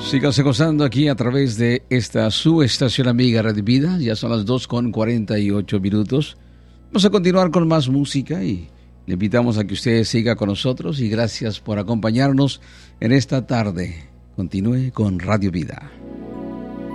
Sígase gozando aquí a través de esta su estación amiga Radio Vida. Ya son las 2:48. Vamos a continuar con más música y le invitamos a que usted siga con nosotros y gracias por acompañarnos en esta tarde. Continúe con Radio Vida.